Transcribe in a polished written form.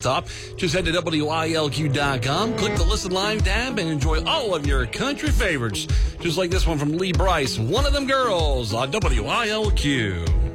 desktop. Just head to WILQ.com, click the Listen Live tab, and enjoy all of your country favorites. Just like this one from Lee Brice, One of Them Girls on WILQ.